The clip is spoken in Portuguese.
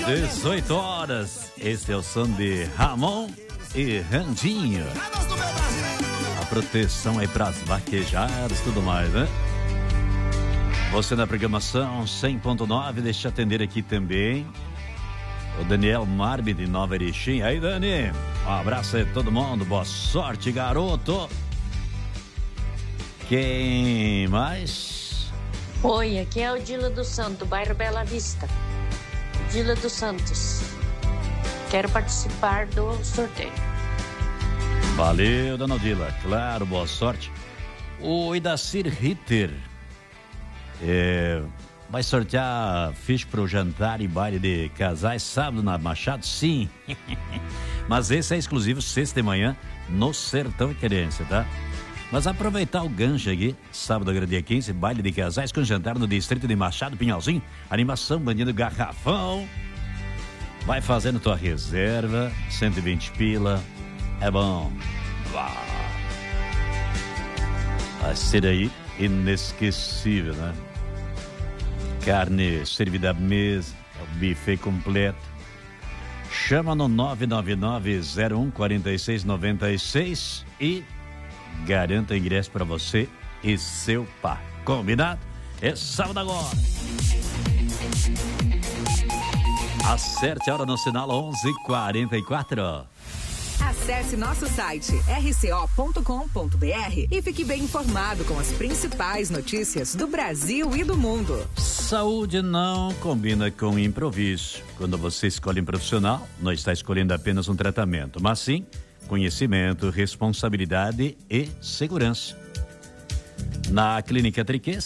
18 horas. Este é o som de Ramon e Randinho. A proteção aí pras vaquejadas e tudo mais, né? Você na programação 100.9, deixa eu atender aqui também o Daniel Marbi de Nova Erechim. Aí, Dani, um abraço aí a todo mundo, boa sorte, garoto. Quem mais? Oi, aqui é o Dila do Santo, bairro Bela Vista. Dila dos Santos. Quero participar do sorteio. Valeu, dona Odila. Claro, boa sorte. O Idacir Ritter vai sortear ficha pro jantar e baile de casais sábado na Machado? Sim. Mas esse é exclusivo sexta de manhã no Sertão Querência, tá? Mas aproveitar o gancho aqui, sábado, agora dia 15, baile de casais com jantar no distrito de Machado, Pinhalzinho, animação Bandido Garrafão. Vai fazendo tua reserva, 120 pila, é bom. Vai ser aí inesquecível, né? Carne servida à mesa, é o buffet completo. Chama no 999-01-4696 e garanta ingresso para você e seu pai. Combinado? É sábado agora. Acerte a hora no sinal 11:44. Acesse nosso site rco.com.br e fique bem informado com as principais notícias do Brasil e do mundo. Saúde não combina com improviso. Quando você escolhe um profissional, não está escolhendo apenas um tratamento, mas sim conhecimento, responsabilidade e segurança. Na Clínica Triquês,